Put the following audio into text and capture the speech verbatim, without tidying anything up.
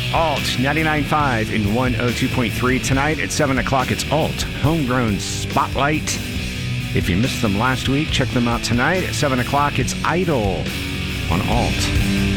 Alt ninety-nine point five and one oh two point three. Tonight at seven o'clock, it's Alt Homegrown Spotlight. If you missed them last week, check them out tonight. At seven o'clock, it's Idol on Alt.